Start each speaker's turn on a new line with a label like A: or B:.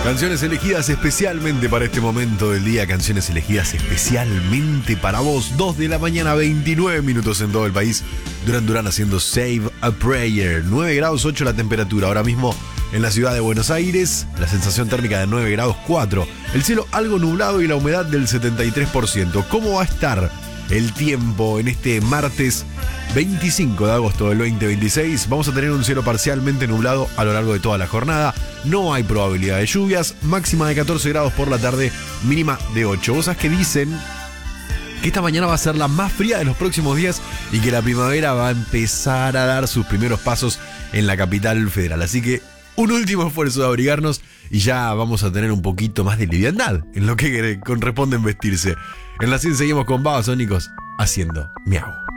A: Canciones elegidas especialmente para este momento del día. Canciones elegidas especialmente para vos. 2 de la mañana, 29 minutos en todo el país. Duran Duran haciendo Save a Prayer. 9 grados 8 la temperatura. Ahora mismo en la ciudad de Buenos Aires. La sensación térmica de 9 grados 4. El cielo algo nublado y la humedad del 73%. ¿Cómo va a estar el tiempo en este martes 25 de agosto del 2026? Vamos a tener un cielo parcialmente nublado a lo largo de toda la jornada. No hay probabilidad de lluvias. Máxima de 14 grados por la tarde, mínima de 8. Vos sabés que dicen que esta mañana va a ser la más fría de los próximos días y que la primavera va a empezar a dar sus primeros pasos en la capital federal. Así que un último esfuerzo de abrigarnos y ya vamos a tener un poquito más de liviandad en lo que corresponde en vestirse. En la 100 seguimos con Babasónicos haciendo Miau.